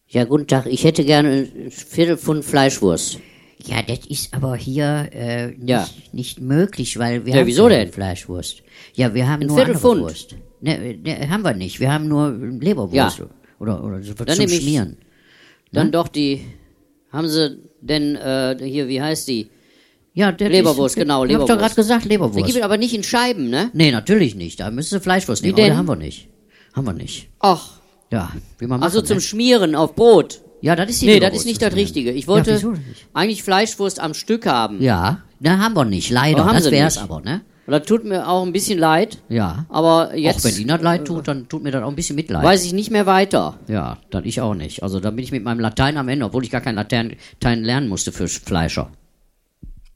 Ja, guten Tag. Ich hätte gerne ein Viertelpfund Fleischwurst. Ja, das ist aber hier Ja. nicht möglich, weil wir Ja, haben wieso keine denn? Fleischwurst. Ja, wir haben Ein nur andere Viertelpfund? Wurst. Ne, haben wir nicht. Wir haben nur Leberwurst. Ja. Oder so Dann zum nehm ich- Schmieren. Dann doch die. Haben Sie denn hier, wie heißt die? Ja, das Leberwurst, genau, Hab ich doch Leberwurst. gerade gesagt, Die Leberwurst. gibt es aber nicht in Scheiben, ne? Nee, natürlich nicht. Da müssen Sie Fleischwurst nehmen. Wie Aber denn? haben wir nicht. Haben wir nicht. Ach, Ja, wie man also machen, zum ne? Schmieren auf Brot. Ja, das ist die Nee, das Leberwurst ist nicht zum das Schmieren. Richtige. Ich wollte Ja, wieso nicht? eigentlich Fleischwurst am Stück haben. Ja, da haben wir nicht, leider. Aber haben Das Sie wär's nicht. aber, ne? Und das tut mir auch ein bisschen leid, Ja. aber jetzt Auch wenn Ihnen das leid tut, dann tut mir das auch ein bisschen Mitleid. weiß ich nicht mehr weiter. Ja, dann ich auch nicht. Also da bin ich mit meinem Latein am Ende, obwohl ich gar kein Latein lernen musste für Fleischer.